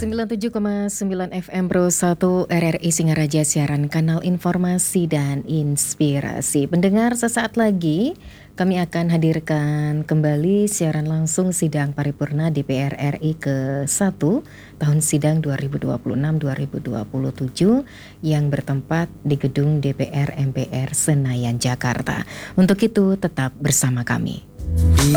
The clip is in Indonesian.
97,9 FM Pro 1 RRI Singaraja, siaran kanal informasi dan inspirasi. Pendengar, sesaat lagi kami akan hadirkan kembali siaran langsung sidang paripurna DPR RI ke-1 tahun sidang 2026-2027 yang bertempat di gedung DPR MPR Senayan, Jakarta. Untuk itu tetap bersama kami.